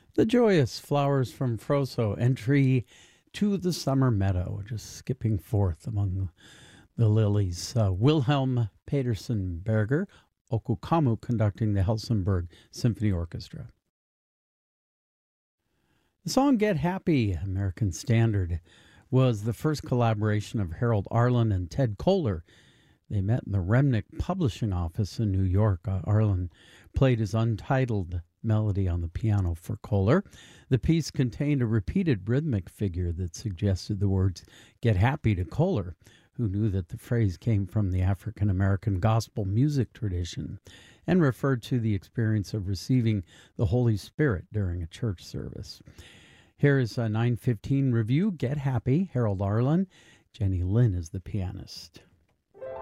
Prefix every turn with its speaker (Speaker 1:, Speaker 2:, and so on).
Speaker 1: The joyous flowers from Froso, entry to the summer meadow, just skipping forth among the lilies. Wilhelm Peterson Berger, Okukamu conducting the Helsingborg Symphony Orchestra. The song Get Happy, American Standard, was the first collaboration of Harold Arlen and Ted Koehler. They met in the Remnick Publishing Office in New York. Arlen played his untitled melody on the piano for Koehler. The piece contained a repeated rhythmic figure that suggested the words "Get Happy" to Koehler, who knew that the phrase came from the African American gospel music tradition and referred to the experience of receiving the Holy Spirit during a church service. Here is a 9:15 review, Get Happy, Harold Arlen. Jenny Lynn is the pianist.